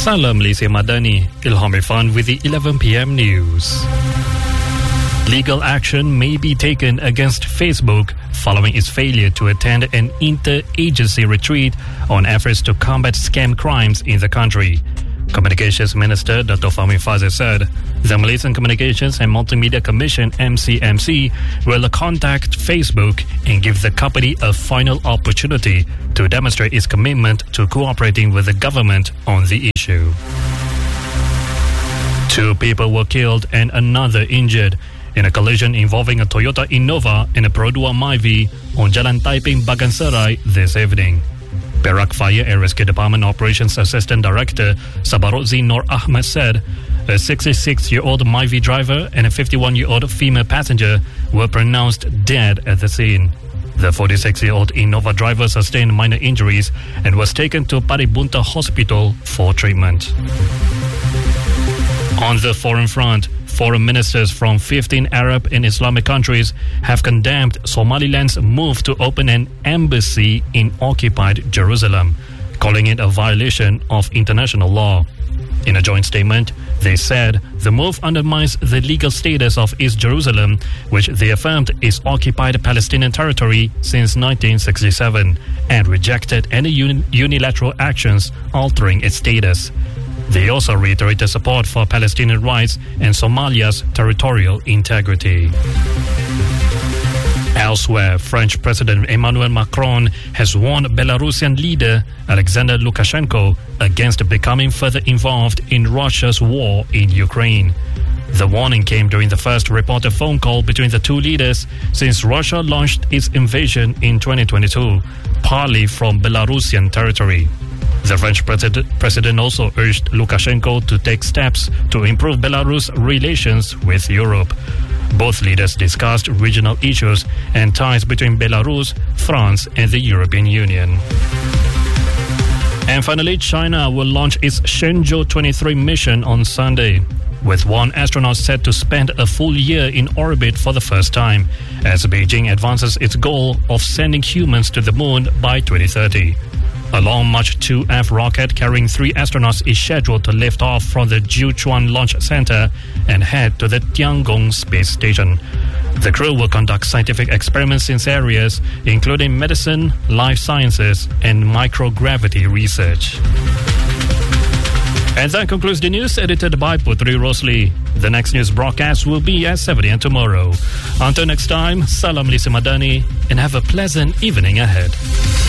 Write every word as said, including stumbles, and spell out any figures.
Salam Lisi Madani, Ilham Irfan with the eleven p m news. Legal action may be taken against Facebook following its failure to attend an inter-agency retreat on efforts to combat scam crimes in the country. Communications Minister Dato' Fahmi Fadzil said the Malaysian Communications and Multimedia Commission M C M C will contact Facebook and give the company a final opportunity to demonstrate its commitment to cooperating with the government on the issue. Two people were killed and another injured in a collision involving a Toyota Innova and a Perodua Myvi on Jalan Taiping, Baganserai this evening. Perak Fire and Rescue Department Operations Assistant Director Sabarozzi Nur Ahmad said a sixty-six-year-old Myvi driver and a fifty-one-year-old female passenger were pronounced dead at the scene. The forty-six-year-old Innova driver sustained minor injuries and was taken to Paribunta Hospital for treatment. On the foreign front, foreign ministers from fifteen Arab and Islamic countries have condemned Somaliland's move to open an embassy in occupied Jerusalem, calling it a violation of international law. In a joint statement, they said the move undermines the legal status of East Jerusalem, which they affirmed is occupied Palestinian territory since nineteen sixty-seven, and rejected any uni- unilateral actions altering its status. They also reiterated support for Palestinian rights and Somalia's territorial integrity. Elsewhere, French President Emmanuel Macron has warned Belarusian leader Alexander Lukashenko against becoming further involved in Russia's war in Ukraine. The warning came during the first reported phone call between the two leaders since Russia launched its invasion in twenty twenty-two, partly from Belarusian territory. The French president, president also urged Lukashenko to take steps to improve Belarus' relations with Europe. Both leaders discussed regional issues and ties between Belarus, France, and the European Union. And finally, China will launch its Shenzhou twenty-three mission on Sunday, with one astronaut set to spend a full year in orbit for the first time, as Beijing advances its goal of sending humans to the moon by twenty thirty. A Long March two F rocket carrying three astronauts is scheduled to lift off from the Jiuquan Launch Center and head to the Tiangong Space Station. The crew will conduct scientific experiments in areas including medicine, life sciences, and microgravity research. And that concludes the news edited by Putri Rosli. The next news broadcast will be at seven a m tomorrow. Until next time, Salam Lisi Madani and have a pleasant evening ahead.